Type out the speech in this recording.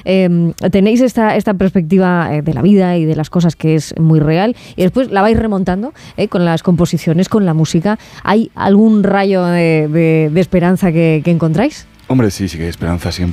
tenéis esta perspectiva de la vida y de las cosas que es muy real, y después la vais remontando con las composiciones, con la música. ¿Hay algún rayo de esperanza que encontráis? Hombre, sí que hay esperanza siempre.